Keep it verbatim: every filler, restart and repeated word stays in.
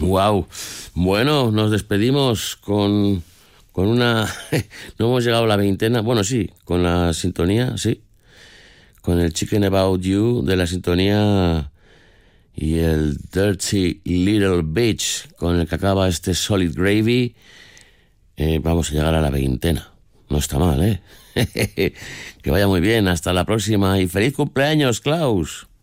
Wow. Bueno, nos despedimos con, con una... No hemos llegado a la veintena. Bueno, sí, con la sintonía, sí. Con el Chicken About You de la sintonía y el Dirty Little Bitch con el que acaba este Solid Gravy. Eh, vamos a llegar a la veintena. No está mal, ¿eh? Que vaya muy bien. Hasta la próxima y feliz cumpleaños, Klaus.